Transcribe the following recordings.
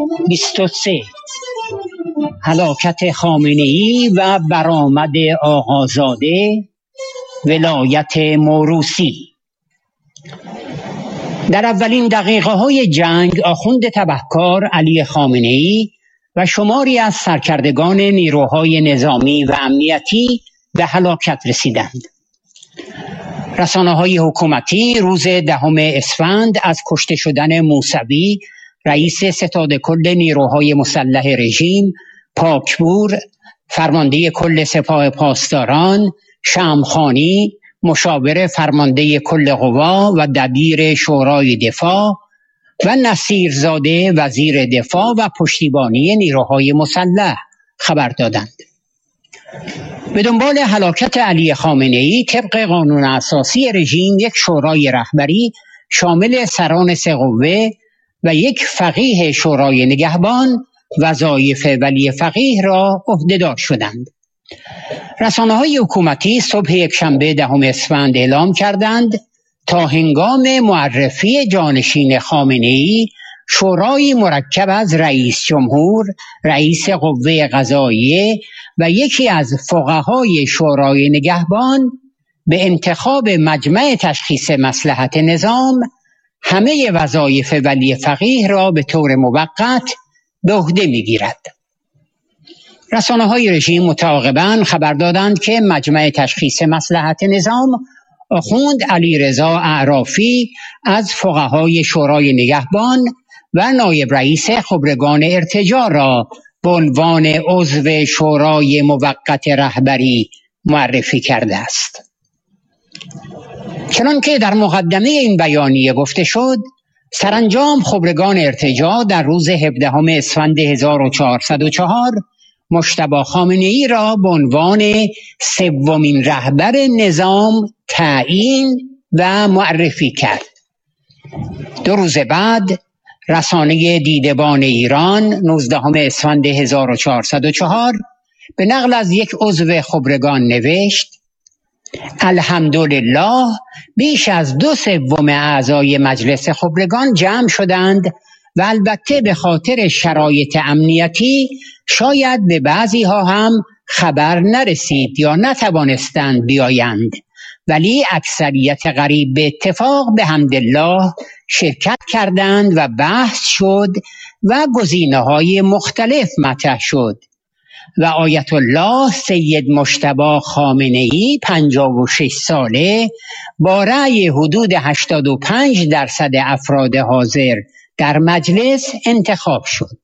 23 هلاکت خامنه‌ای و برآمد آقازاده، ولایت موروثی. در اولین دقیقه‌های جنگ آخوند تبهکار علی خامنه‌ای و شماری از سرکردگان نیروهای نظامی و امنیتی به هلاکت رسیدند. رسانه‌های حکومتی روز 10 اسفند از کشته شدن موسوی، رئیس ستاد کل نیروهای مسلح رژیم، پاکپور، فرمانده کل سپاه پاسداران، شمخانی، مشاور فرمانده کل قوا و دبیر شورای دفاع و نصیرزاده وزیر دفاع و پشتیبانی نیروهای مسلح خبر دادند. به دنبال هلاکت علی خامنه‌ای طبق قانون اساسی رژیم یک شورای رهبری شامل سران 3 قوه و یک فقیه شورای نگهبان وظایف ولی فقیه را عهدهدار شدند. رسانه‌های حکومتی صبح یکشنبه 10 اسفند اعلام کردند تا هنگام معرفی جانشین خامنه‌ای، شورای مرکب از رئیس جمهور، رئیس قوه قضاییه و یکی از فقهای شورای نگهبان به انتخاب مجمع تشخیص مصلحت نظام همه وظایف ولی فقیه را به طور موقت به عهده می‌گیرد. رسانه‌های رژیم متعاقباً خبر دادند که مجمع تشخیص مصلحت نظام آخوند علیرضا اعرافی از فقهای شورای نگهبان و نایب رئیس خبرگان ارتجاع را به عنوان عضو شورای موقت رهبری معرفی کرده است. چنانکه در مقدمه این بیانیه گفته شد، سرانجام خبرگان ارتجاع در روز 17 اسفند 1404 مجتبی خامنه‌ای را به عنوان 3مین رهبر نظام تعیین و معرفی کرد. 2 روز بعد رسانه دیدبان ایران 19 اسفند 1404 به نقل از یک عضو خبرگان نوشت: الحمدلله بیش از 2/3 اعضای مجلس خبرگان جمع شدند و البته به خاطر شرایط امنیتی شاید به بعضی ها هم خبر نرسید یا نتوانستند بیایند، ولی اکثریت قریب به اتفاق به حمدالله شرکت کردند و بحث شد و گزینه‌های مختلف مطرح شد و آیت الله سید مجتبی خامنه‌ای 56 ساله با رأی حدود 85% افراد حاضر در مجلس انتخاب شد.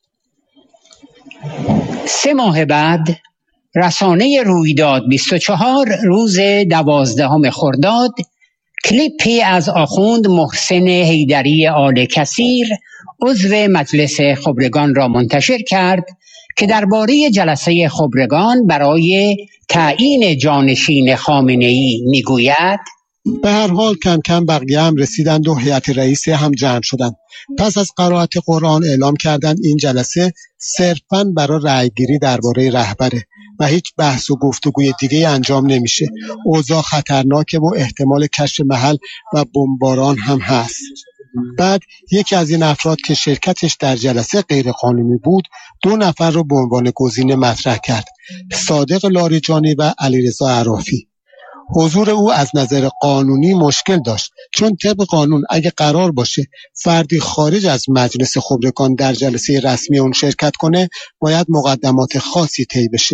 3 ماه بعد رسانه رویداد 24 روز 12 خرداد کلیپی از آخوند محسن حیدری آل کثیر عضو مجلس خبرگان را منتشر کرد که درباره جلسه خبرگان برای تعیین جانشین خامنه‌ای میگوید: به هر حال کم کم بقیه هم رسیدند و هیئت رئیسه هم جمع شدند. پس از قرائت قرآن اعلام کردند این جلسه صرفاً برای رأیگیری درباره رهبره و هیچ بحث و گفتگوی دیگه انجام نمیشه. اوضاع خطرناکه و احتمال کشف محل و بمباران هم هست. بعد یکی از این افراد که شرکتش در جلسه غیر قانونی بود 2 نفر رو به عنوان گزینه مطرح کرد: صادق لاریجانی و علیرضا اعرافی. حضور او از نظر قانونی مشکل داشت، چون طبق قانون اگه قرار باشه فردی خارج از مجلس خبرگان در جلسه رسمی اون شرکت کنه باید مقدمات خاصی طی بشه.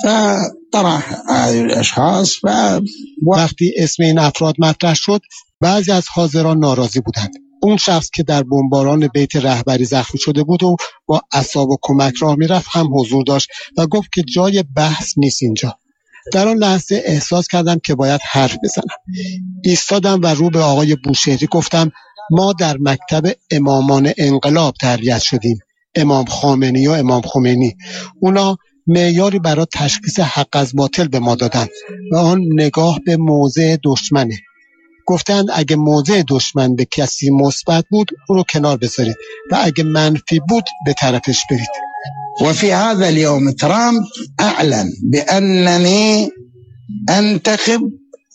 وقتی اسم این افراد مطرح شد بعضی از حاضران ناراضی بودند. اون شخص که در بمباران بیت رهبری زخمی شده بود و با عصا و کمک راه میرفت هم حضور داشت و گفت که جای بحث نیست اینجا. در آن لحظه احساس کردم که باید حرف بزنم. ایستادم و رو به آقای بوشهری گفتم: ما در مکتب امامان انقلاب تربیت شدیم، امام خامنه‌ای و امام خمینی. اونا معیاری برای تشخیص حق از باطل به ما دادن و آن نگاه به موضع دشمنه. گفتند اگه موضع دشمن به کسی مثبت بود او رو کنار بذارید و اگه منفی بود به طرفش برید. وفي هذا اليوم ترامب أعلن بأنني أنتخب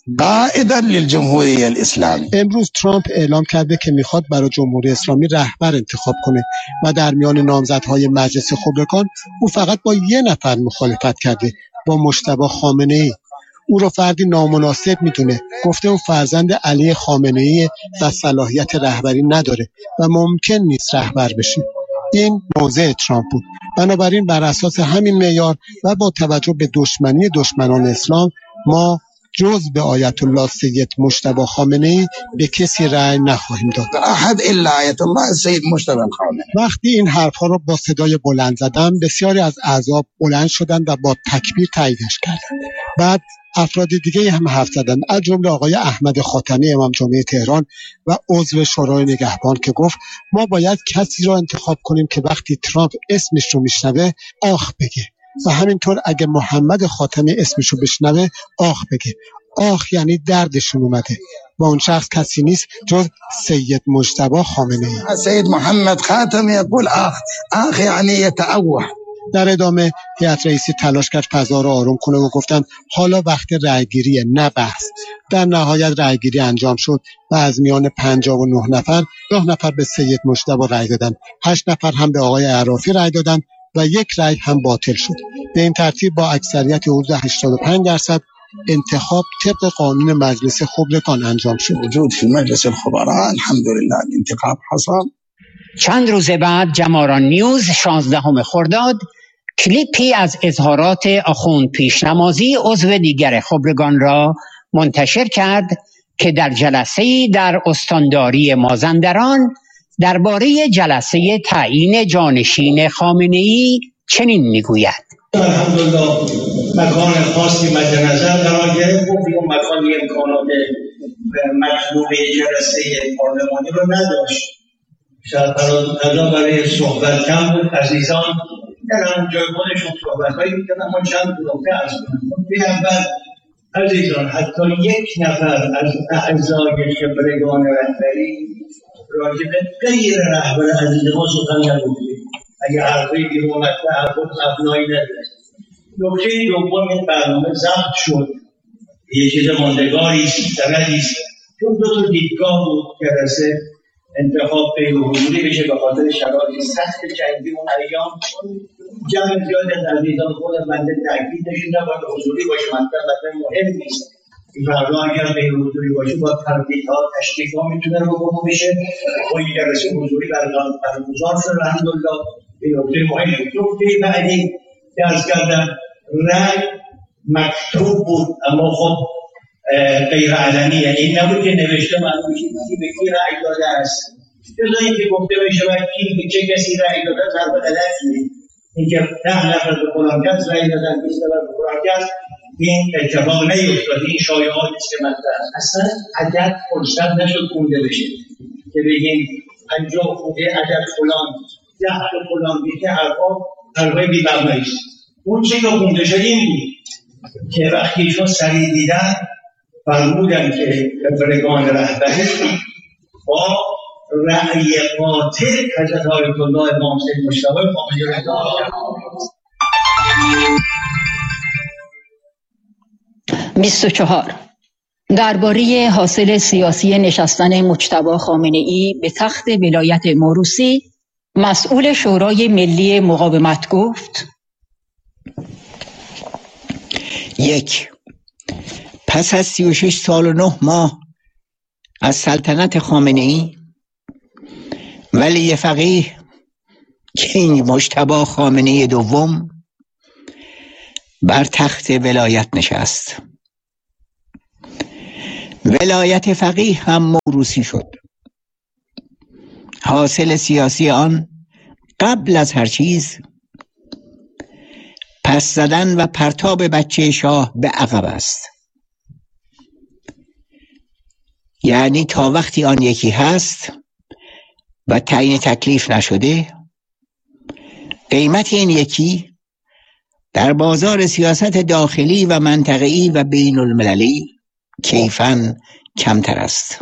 قائدا للجمهوریه الاسلامی. امروز ترامپ اعلام کرده که میخواد برای جمهوری اسلامی رهبر انتخاب کنه و در میان نامزدهای مجلس خبرگان او فقط با یه نفر مخالفت کرده، با مجتبی خامنه‌ای. او را فردی نامناسب میدونه. گفته او فرزند علی خامنه‌ای و صلاحیت رهبری نداره و ممکن نیست رهبر بشه. این موضع ترامپ بود. بنابراین بر اساس همین معیار و با توجه به دشمنی دشمنان اسلام، ما جز به آیت الله سید مجتبی خامنه‌ای به کسی رأی نخواهیم داد. احد الا آیت الله سید مجتبی خامنه‌ای. وقتی این حرفها رو با صدای بلند زدم، بسیاری از اعضا بلند شدند و با تکبیر تاییدش کردند. بعد افراد دیگه هم حرف زدند، از جمله آقای احمد خاتمی امام جمعه تهران و عضو شورای نگهبان که گفت ما باید کسی را انتخاب کنیم که وقتی ترامپ اسمش رو میشنوه آخ بگه و همینطور اگه محمد خاتمی اسمش رو بشنوه آخ بگه. آخ یعنی دردشون اومده و اون شخص کسی نیست جز سید مجتبی خامنه‌ای. سید محمد خاتمی یقول آخ یعنی یتعوه. در ادامه هیئت رئیسی تلاش کرد فضا رو آروم کنه و گفتن حالا وقت رأیگیریه نه بحث. در نهایت رأیگیری انجام شد و از میان 59 نفر 9 نفر به سید مجتبی رأی دادن، 8 نفر هم به آقای عرافی رأی دادن و 1 رأی هم باطل شد. به این ترتیب با اکثریت حدود 85% انتخاب طبق قانون مجلس خبرگان انجام شد. وجود فی مجلس الخبراء الحمدلله انتخاب حصل. چند روز بعد جماران نیوز 16 خرداد کلیپی از اظهارات آخوند پیشنمازی عضو دیگر خبرگان را منتشر کرد که در جلسه‌ای در استانداری مازندران درباره جلسه تعیین جانشین خامنه‌ای چنین میگوید: الحمدلله مکان خاصی مد نظر قرار گرفت و اون مکان امکانات مطلوبه جلسه پارلمانی رو نداشت. شاید الان برای صحبت کم بود. عزیزان در همون جای خودشون صحبت هایی میکنن. ما چند نکته عرض کنم. اول عزیزان حتی 1 نفر از اعضای خبرگان رهبری راجع به غیر رهبر عزیز ما سخن نگفته. اگر حرفی بیرون رفته حرفات مبنایی نداره. نکته دوم این برنامه ضبط شد. یه چیز ماندگاری است، سندی است. چون 2 تا دیدگاه بود جلسه انتخاب غیر حضوری بشه به خاطر شرایط سخت جنگی اون ایام. جمع زیاد از عزیزان خود بنده تاکید نشوندن باید حضوری باشه. مطلب مهم نیست. این فردا اگر غیر حضوری باشه با تردیدها تشریف‌ها میتونه رو بشه. با این جلسه حضوری برگزار شد الحمدلله. این نکته مهمه. نکته بعدی که عرض کردم رأی مکتوب بود اما خب غیر علنی، یعنی این نبود که نوشته معلوم میشه کی به کی رأی داده است. جز اینکه گفته بشه کی به چه کسی رأی داده ضرب غلطیه. اینکه 10 نفر به فلان کس رأی دادن 20 نفر به فلان کس این اتفاق نیفتاد. این شایعاتی است که مطرح اصلا عدد فرصت نشد خونده بشه که بگیم 50 خورده عدد فلان 10 فلان دیگه حرفای بی مبنایی است. اون چه که خونده شد این بود که وقتی ایشون سریع دیدن فرمودن که خبرگان رهبری با رأی قاطع حضرت آیت الله امام سید مجتبی خامنه‌ای را انتخاب کردند. 24 درباره حاصل سیاسی نشستن مجتبی خامنه‌ای به تخت ولایت موروثی، مسئول شورای ملی مقاومت گفت: 1. پس از 36 سال و 9 ماه از سلطنت خامنه‌ای، ولی فقیه کینگ مجتبی خامنه‌ای دوم بر تخت ولایت نشست. ولایت فقیه هم موروثی شد. حاصل سیاسی آن قبل از هر چیز پس زدن و پرتاب بچه شاه به عقب است. یعنی تا وقتی آن یکی هست و تعیین تکلیف نشده، قیمت این یکی در بازار سیاست داخلی و منطقه‌ای و بین المللی کیفاً کمتر است.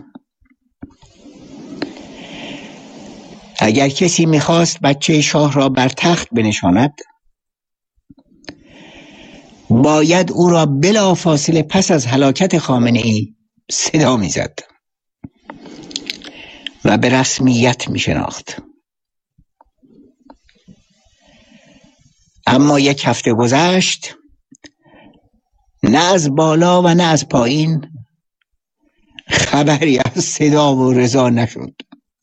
اگر کسی میخواست بچه شاه را بر تخت بنشاند، باید او را بلافاصله پس از هلاکت خامنه‌ای صدا می‌زد و به رسمیت می‌شناخت. اما یک هفته گذشت، نه از بالا و نه از پایین خبری از صدا و رضا نشد.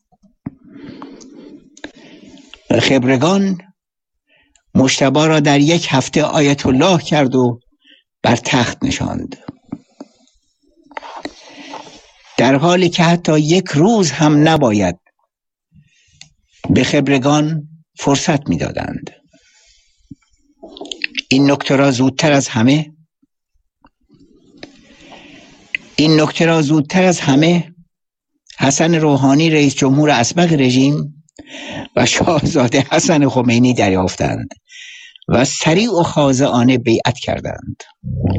خبرگان مجتبی را در یک هفته آیت الله کرد و بر تخت نشاند، در حالی که حتی یک روز هم نباید به خبرگان فرصت می‌دادند. این نکته را زودتر از همه حسن روحانی رئیس جمهور اسبق رژیم و شاهزاده حسن خمینی دریافتند و سریع و خاضعانه بیعت کردند.